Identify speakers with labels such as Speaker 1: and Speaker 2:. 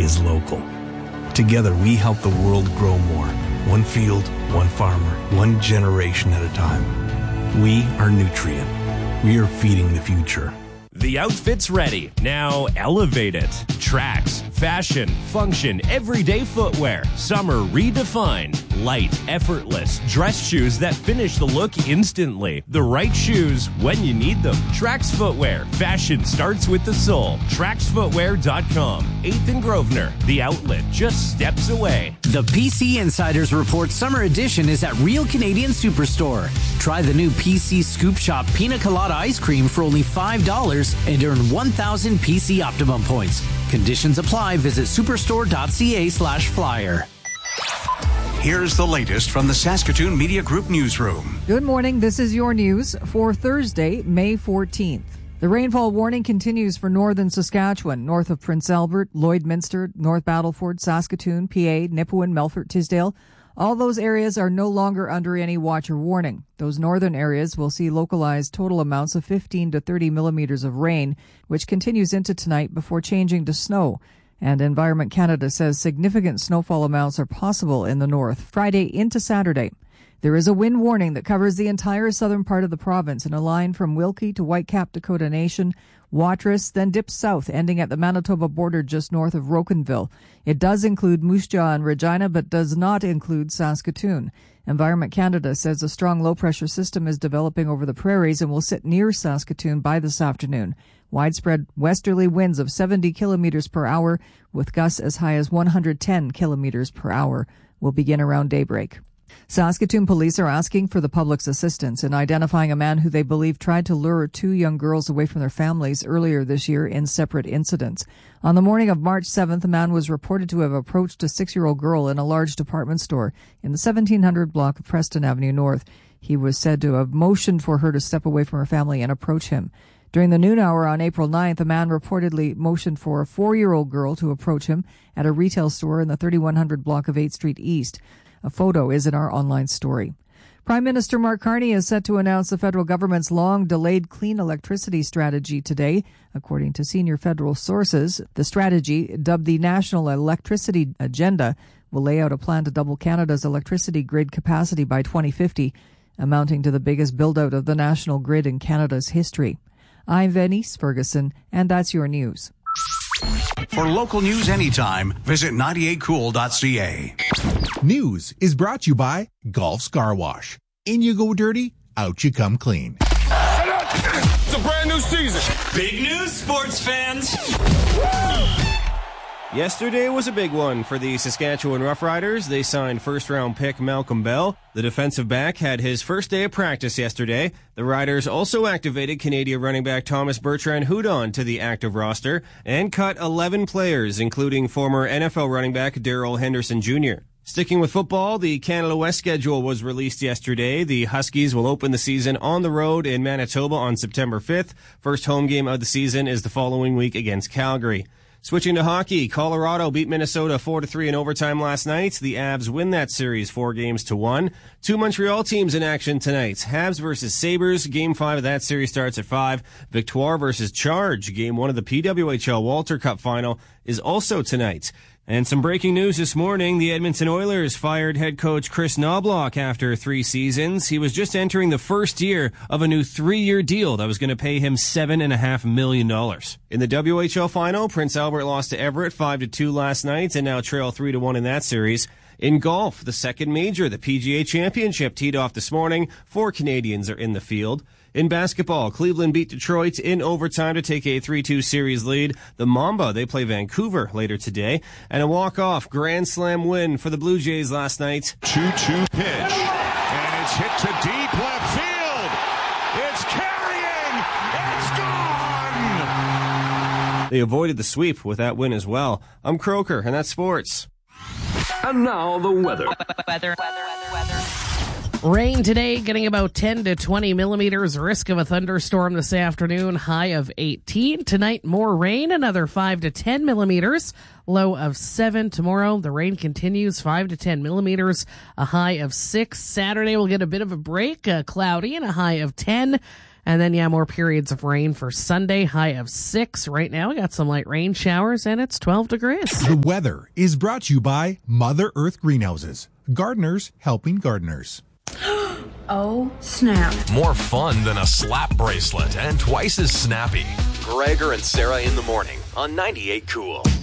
Speaker 1: is local. Together, we help the world grow more. One field, one farmer, one generation at a time. We are Nutrien. We are feeding the future.
Speaker 2: The outfit's ready. Now elevate it. Tracks, fashion, function, everyday footwear. Summer redefined. Light, effortless. Dress shoes that finish the look instantly. The right shoes when you need them. Trax Footwear. Fashion starts with the sole. TraxFootwear.com. 8th and Grosvenor. The outlet just steps away.
Speaker 3: The PC Insiders Report Summer Edition is at Real Canadian Superstore. Try the new PC Scoop Shop Pina Colada Ice Cream for only $5 and earn 1,000 PC Optimum points. Conditions apply. Visit superstore.ca/flyer.
Speaker 4: Here's the latest from the Saskatoon Media Group newsroom.
Speaker 5: Good morning. This is your news for Thursday, May 14th. The rainfall warning continues for northern Saskatchewan, north of Prince Albert, Lloydminster, North Battleford, Saskatoon, PA, Nipawin, Melfort, Tisdale. All those areas are no longer under any watch or warning. Those northern areas will see localized total amounts of 15 to 30 millimeters of rain, which continues into tonight before changing to snow. And Environment Canada says significant snowfall amounts are possible in the north Friday into Saturday. There is a wind warning that covers the entire southern part of the province in a line from Wilkie to Whitecap Dakota Nation, Watrous, then dips south, ending at the Manitoba border just north of Rocanville. It does include Moose Jaw and Regina, but does not include Saskatoon. Environment Canada says a strong low-pressure system is developing over the prairies and will sit near Saskatoon by this afternoon. Widespread westerly winds of 70 kilometers per hour with gusts as high as 110 kilometers per hour will begin around daybreak. Saskatoon police are asking for the public's assistance in identifying a man who they believe tried to lure 2 young girls away from their families earlier this year in separate incidents. On the morning of March 7th, a man was reported to have approached a 6-year-old girl in a large department store in the 1700 block of Preston Avenue North. He was said to have motioned for her to step away from her family and approach him. During the noon hour on April 9th, a man reportedly motioned for a 4-year-old girl to approach him at a retail store in the 3100 block of 8th Street East. A photo is in our online story. Prime Minister Mark Carney is set to announce the federal government's long-delayed clean electricity strategy today. According to senior federal sources, the strategy, dubbed the National Electricity Agenda, will lay out a plan to double Canada's electricity grid capacity by 2050, amounting to the biggest build-out of the national grid in Canada's history. I'm Venice Ferguson, and that's your news.
Speaker 4: For local news anytime, visit 98cool.ca.
Speaker 6: News is brought to you by Golf's Car Wash. In you go dirty, out you come clean.
Speaker 7: It's a brand new season.
Speaker 8: Big news, sports fans.
Speaker 2: Yesterday was a big one for the Saskatchewan Roughriders. They signed first-round pick Malcolm Bell. The defensive back had his first day of practice yesterday. The Riders also activated Canadian running back Thomas Bertrand-Hudon to the active roster and cut 11 players, including former NFL running back Darrell Henderson Jr. Sticking with football, the Canada West schedule was released yesterday. The Huskies will open the season on the road in Manitoba on September 5th. First home game of the season is the following week against Calgary. Switching to hockey, Colorado beat Minnesota 4-3 in overtime last night. The Avs win that series 4-1. 2 Montreal teams in action tonight. Habs versus Sabres. Game 5 of that series starts at 5. Victoire versus Charge. Game 1 of the PWHL Walter Cup final is also tonight. And some breaking news this morning. The Edmonton Oilers fired head coach Chris Knobloch after 3 seasons. He was just entering the first year of a new 3-year deal that was going to pay him $7.5 million. In the WHL final, Prince Albert lost to Everett 5-2 last night and now trail 3-1 in that series. In golf, the second major, the PGA Championship, teed off this morning. 4 Canadians are in the field. In basketball, Cleveland beat Detroit in overtime to take a 3-2 series lead. The Mamba, they play Vancouver later today. And a walk-off grand slam win for the Blue Jays last night.
Speaker 7: 2-2 pitch. And it's hit to deep left field. It's carrying. It's gone.
Speaker 2: They avoided the sweep with that win as well. I'm Croker, and that's sports.
Speaker 9: And now the weather.
Speaker 10: Rain today, getting about 10 to 20 millimeters. Risk of a thunderstorm this afternoon, high of 18. Tonight, more rain, another 5 to 10 millimeters. Low of 7 tomorrow. The rain continues, 5 to 10 millimeters, a high of 6. Saturday, we'll get a bit of a break, cloudy, and a high of 10. And then, more periods of rain for Sunday, high of 6. Right now, we got some light rain showers, and it's 12 degrees.
Speaker 6: The weather is brought to you by Mother Earth Greenhouses. Gardeners helping gardeners.
Speaker 11: Oh, snap.
Speaker 12: More fun than a slap bracelet and twice as snappy. Gregor and Sarah in the morning on 98 Cool.